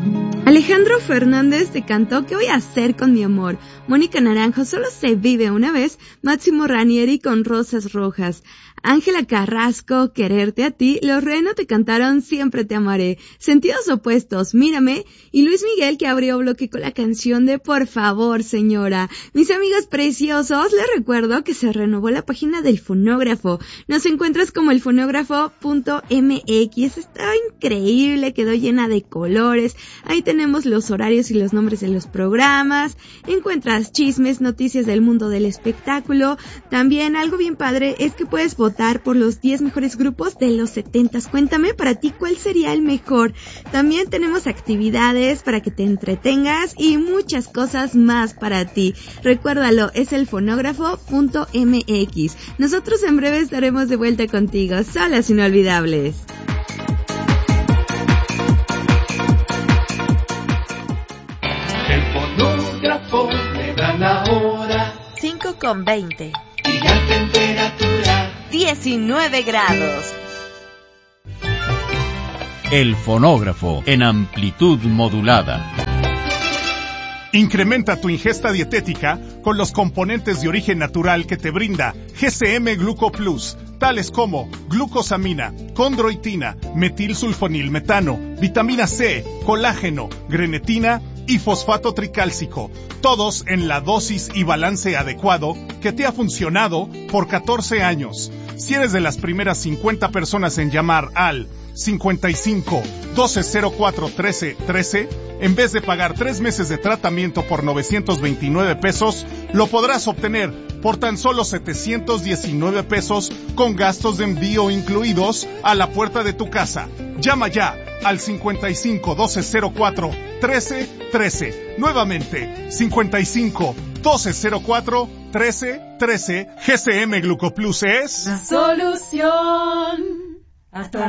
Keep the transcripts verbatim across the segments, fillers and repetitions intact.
Alejandro Fernández te cantó ¿Qué voy a hacer con mi amor? Mónica Naranjo, Solo se vive una vez. Máximo Ranieri con Rosas Rojas. Ángela Carrasco, Quererte a ti. Los Reno te cantaron Siempre te amaré. Sentidos opuestos, Mírame. Y Luis Miguel, que abrió bloque con la canción de Por favor, señora. Mis amigos preciosos, les recuerdo que se renovó la página del fonógrafo. Nos encuentras como elfonógrafo punto eme equis. Está increíble, quedó llena de colores. Ahí tenemos los horarios y los nombres de los programas. Encuentras chismes, noticias del mundo del espectáculo. También algo bien padre es que puedes votar por los diez mejores grupos de los setentas. Cuéntame para ti cuál sería el mejor. También tenemos actividades para que te entretengas y muchas cosas más para ti. Recuérdalo, es elfonógrafo punto eme equis. Nosotros en breve estaremos de vuelta contigo. Solas inolvidables. El fonógrafo me da la hora. cinco con veinte. Y la temperatura diecinueve grados. El fonógrafo en amplitud modulada. Incrementa tu ingesta dietética con los componentes de origen natural que te brinda G C M Gluco Plus, tales como glucosamina, condroitina, metilsulfonilmetano, vitamina C, colágeno, grenetina y fosfato tricálcico, todos en la dosis y balance adecuado que te ha funcionado por catorce años. Si eres de las primeras cincuenta personas en llamar al cincuenta y cinco, doce cero cuatro, trece, trece, en vez de pagar tres meses de tratamiento por novecientos veintinueve pesos, lo podrás obtener por tan solo setecientos diecinueve pesos con gastos de envío incluidos a la puerta de tu casa. Llama ya al cincuenta y cinco, doce cero cuatro, trece, trece. Nuevamente, cincuenta y cinco, doce cero cuatro, trece, trece. G C M Glucoplus es la solución a tu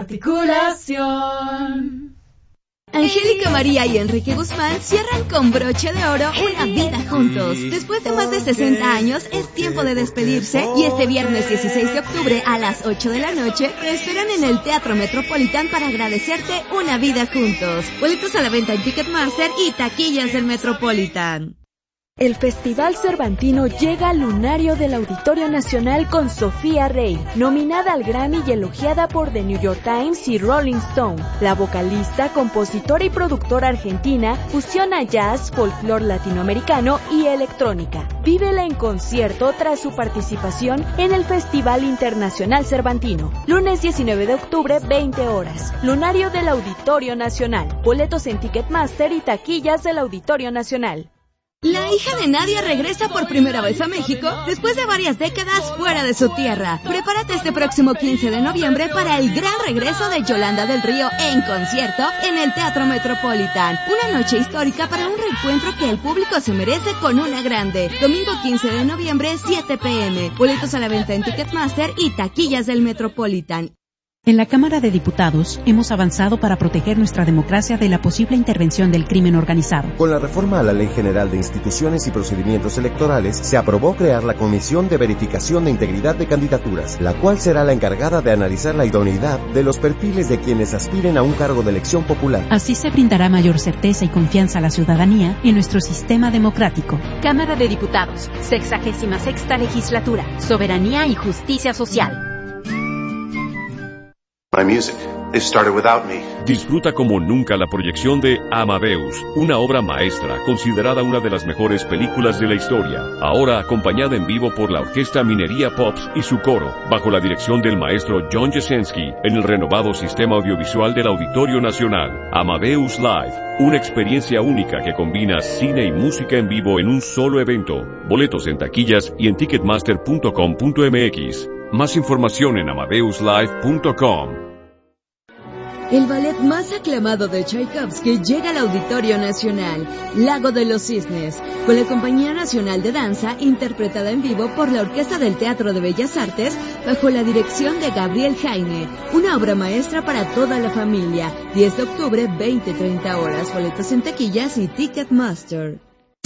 articulación. Angélica María y Enrique Guzmán cierran con broche de oro una vida juntos. Después de más de sesenta años, es tiempo de despedirse y este viernes dieciséis de octubre a las ocho de la noche te esperan en el Teatro Metropolitan para agradecerte una vida juntos. Boletos a la venta en Ticketmaster y taquillas del Metropolitan. El Festival Cervantino llega al lunario del Auditorio Nacional con Sofía Rey, nominada al Grammy y elogiada por The New York Times y Rolling Stone. La vocalista, compositora y productora argentina fusiona jazz, folclore latinoamericano y electrónica. Vívela en concierto tras su participación en el Festival Internacional Cervantino. Lunes diecinueve de octubre, veinte horas. Lunario del Auditorio Nacional. Boletos en Ticketmaster y taquillas del Auditorio Nacional. La hija de Nadia regresa por primera vez a México después de varias décadas fuera de su tierra. Prepárate este próximo quince de noviembre para el gran regreso de Yolanda del Río en concierto en el Teatro Metropolitan. Una noche histórica para un reencuentro que el público se merece con una grande. Domingo quince de noviembre, siete pe eme. Boletos a la venta en Ticketmaster y taquillas del Metropolitan. En la Cámara de Diputados hemos avanzado para proteger nuestra democracia de la posible intervención del crimen organizado. Con la reforma a la Ley General de Instituciones y Procedimientos Electorales, se aprobó crear la Comisión de Verificación de Integridad de Candidaturas, la cual será la encargada de analizar la idoneidad de los perfiles de quienes aspiren a un cargo de elección popular. Así se brindará mayor certeza y confianza a la ciudadanía en nuestro sistema democrático. Cámara de Diputados, sexagésima sexta legislatura, soberanía y justicia social. My music, it started without me. Disfruta como nunca la proyección de Amadeus, una obra maestra considerada una de las mejores películas de la historia. Ahora acompañada en vivo por la Orquesta Minería Pops y su coro, bajo la dirección del maestro John Jasenski, en el renovado sistema audiovisual del Auditorio Nacional. Amadeus Live, una experiencia única que combina cine y música en vivo en un solo evento. Boletos en taquillas y en ticketmaster punto com punto eme equis. Más información en amadeus live punto com. El ballet más aclamado de Tchaikovsky llega al Auditorio Nacional, Lago de los Cisnes, con la Compañía Nacional de Danza, interpretada en vivo por la Orquesta del Teatro de Bellas Artes, bajo la dirección de Gabriel Jaime, una obra maestra para toda la familia. diez de octubre, veinte treinta horas, boletos en taquillas y Ticketmaster.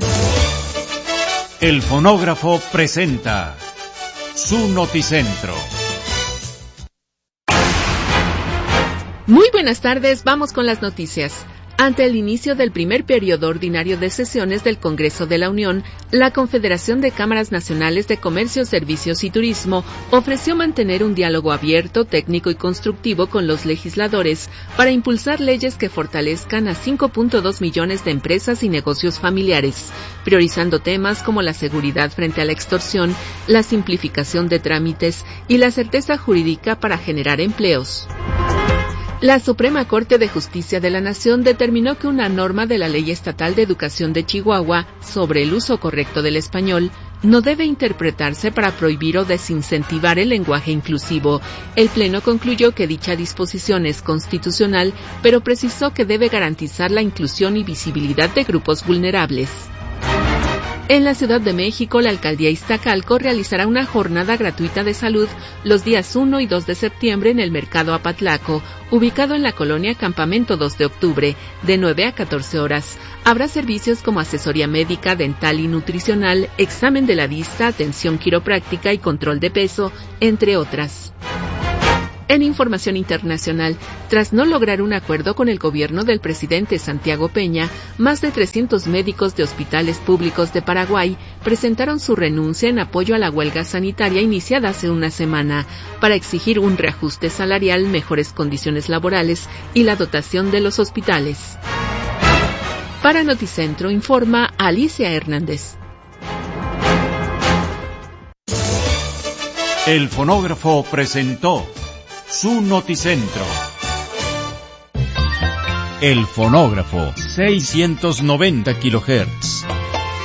El fonógrafo presenta su noticentro. Muy buenas tardes, vamos con las noticias. Ante el inicio del primer periodo ordinario de sesiones del Congreso de la Unión, la Confederación de Cámaras Nacionales de Comercio, Servicios y Turismo ofreció mantener un diálogo abierto, técnico y constructivo con los legisladores para impulsar leyes que fortalezcan a cinco punto dos millones de empresas y negocios familiares, priorizando temas como la seguridad frente a la extorsión, la simplificación de trámites y la certeza jurídica para generar empleos. La Suprema Corte de Justicia de la Nación determinó que una norma de la Ley Estatal de Educación de Chihuahua sobre el uso correcto del español no debe interpretarse para prohibir o desincentivar el lenguaje inclusivo. El Pleno concluyó que dicha disposición es constitucional, pero precisó que debe garantizar la inclusión y visibilidad de grupos vulnerables. En la Ciudad de México, la Alcaldía Iztacalco realizará una jornada gratuita de salud los días uno y dos de septiembre en el Mercado Apatlaco, ubicado en la colonia Campamento dos de octubre, de nueve a catorce horas. Habrá servicios como asesoría médica, dental y nutricional, examen de la vista, atención quiropráctica y control de peso, entre otras. En información internacional, tras no lograr un acuerdo con el gobierno del presidente Santiago Peña, más de trescientos médicos de hospitales públicos de Paraguay presentaron su renuncia en apoyo a la huelga sanitaria iniciada hace una semana, para exigir un reajuste salarial, mejores condiciones laborales y la dotación de los hospitales. Para Noticentro informa Alicia Hernández. El fonógrafo presentó su Noticentro. El fonógrafo, seiscientos noventa kilohertz.